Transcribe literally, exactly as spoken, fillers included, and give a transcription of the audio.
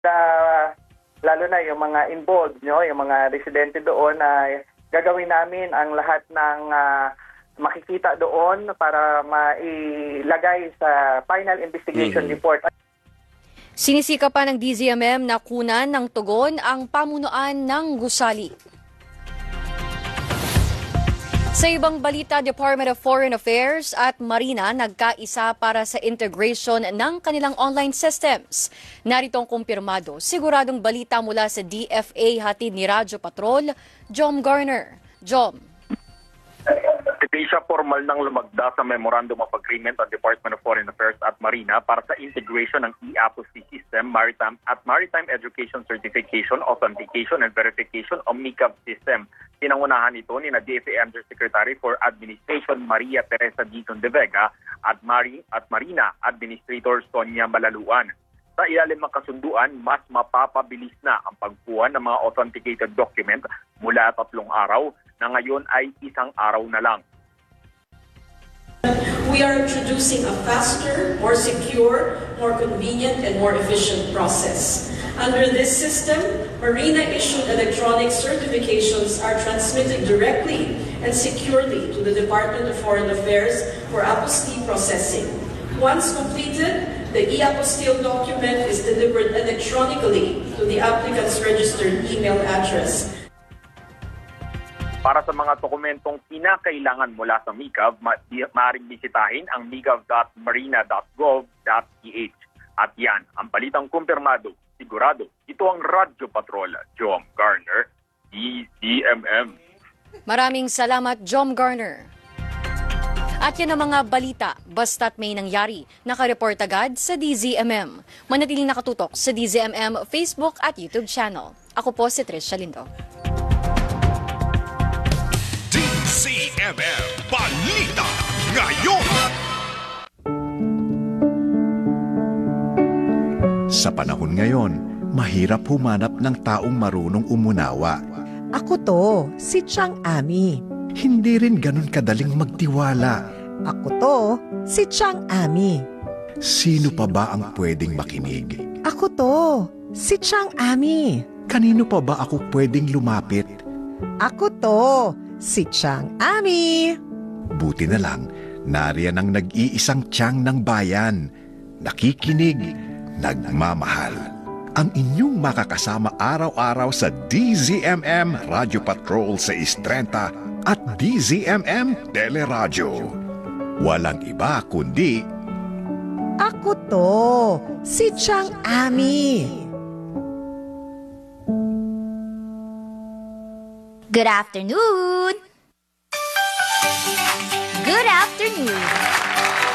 uh, lalo na yung mga involved, no, yung mga residente doon na gagawin namin ang lahat ng uh, makikita doon para mailagay sa final investigation mm-hmm. report. Sinisika pa ng D Z M M na kunan ng tugon ang pamunuan ng gusali. Sa ibang balita, Department of Foreign Affairs at Marina nagkaisa para sa integration ng kanilang online systems. Narito ang kumpirmado, siguradong balita mula sa D F A hatid ni Radyo Patrol, Jom Garner. Jom. Hindi siya formal nang lumagda sa Memorandum of Agreement ng Department of Foreign Affairs at Marina para sa integration ng e-apostasy system Maritime at Maritime Education Certification, Authentication and Verification o M I C A V system. Pinangunahan ito ni na D F A Undersecretary for Administration Maria Teresa Dizon de Vega at, Mari, at Marina Administrator Sonia Malaluan. Sa ilalim ng kasunduan, mas mapapabilis na ang pagkuha ng mga authenticated document mula tatlong araw na ngayon ay isang araw na lang. We are introducing a faster, more secure, more convenient, and more efficient process. Under this system, Marina-issued electronic certifications are transmitted directly and securely to the Department of Foreign Affairs for apostille processing. Once completed, the e-apostille document is delivered electronically to the applicant's registered email address. Para sa mga dokumentong kinakailangan mula sa M I C A V, ma- maaaring bisitahin ang micav dot marina dot gov dot p h. At yan, ang balitang kumpirmado, sigurado, ito ang Radyo Patrol, Jom Garner, D Z M M. Maraming salamat, Jom Garner. At yan ang mga balita, basta't may nangyari. Nakareport agad sa D Z M M. Manatiling nakatutok sa D Z M M Facebook at YouTube channel. Ako po si Tricia Lindo. D Z M M Balita Ngayon. Sa panahon ngayon, mahirap humanap ng taong marunong umunawa. Ako to, si Chang Ami. Hindi rin ganun kadaling magtiwala. Ako to, si Chang Ami. Sino pa ba ang pwedeng makinig? Ako to, si Chang Ami. Kanino pa ba ako pwedeng lumapit? Ako to, si Chang Ami. Buti na lang, nariyan ang nag-iisang Chang ng bayan. Nakikinig, nagmamahal. Ang inyong makakasama araw-araw sa D Z M M Radio Patrol sa Istrenta at D Z M M Teleradyo. Walang iba kundi... Ako to, si Chang Ami. Good afternoon!